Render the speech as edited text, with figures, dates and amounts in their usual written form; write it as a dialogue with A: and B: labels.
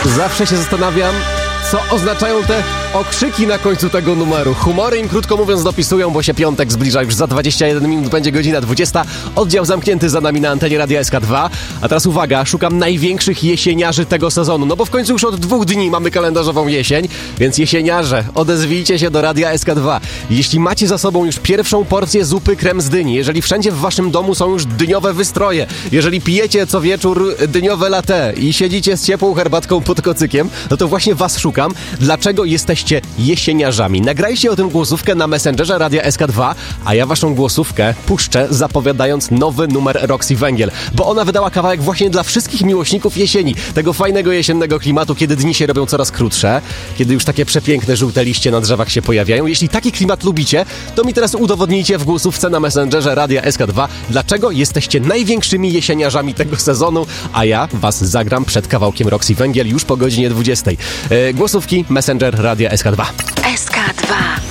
A: Zawsze się zastanawiam, co oznaczają te okrzyki na końcu tego numeru. Humory im, krótko mówiąc, dopisują, bo się piątek zbliża. Już za 21 minut będzie godzina 20. Oddział zamknięty za nami na antenie Radia SK2. A teraz uwaga, szukam największych jesieniarzy tego sezonu. No bo w końcu już od 2 dni mamy kalendarzową jesień, więc jesieniarze, odezwijcie się do Radia SK2. Jeśli macie za sobą już pierwszą porcję zupy krem z dyni, jeżeli wszędzie w waszym domu są już dyniowe wystroje, jeżeli pijecie co wieczór dyniowe latte i siedzicie z ciepłą herbatką pod kocykiem, no to właśnie was szukam. Dlaczego jesteście jesieniarzami? Nagrajcie o tym głosówkę na Messengerze Radia SK2, a ja waszą głosówkę puszczę, zapowiadając nowy numer Roxy Węgiel, bo ona wydała kawałek właśnie dla wszystkich miłośników jesieni, tego fajnego jesiennego klimatu, kiedy dni się robią coraz krótsze, kiedy już takie przepiękne żółte liście na drzewach się pojawiają. Jeśli taki klimat lubicie, to mi teraz udowodnijcie w głosówce na Messengerze Radia SK2, dlaczego jesteście największymi jesieniarzami tego sezonu, a ja was zagram przed kawałkiem Roxy Węgiel już po godzinie 20. Głosówki Messenger Radia SK2.
B: SK2